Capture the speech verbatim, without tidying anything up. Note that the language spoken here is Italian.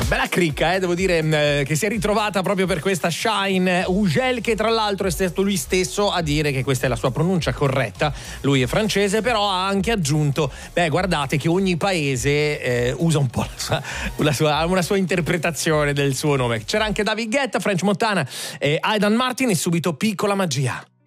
Bella cricca, eh, devo dire, eh, che si è ritrovata proprio per questa Shine Ugel, che tra l'altro è stato lui stesso a dire che questa è la sua pronuncia corretta. Lui è francese, però ha anche aggiunto, beh, guardate che ogni paese eh, usa un po' la sua, la sua, una sua interpretazione del suo nome. C'era anche David Guetta, French Montana, e Aidan Martin, e subito Piccola Magia.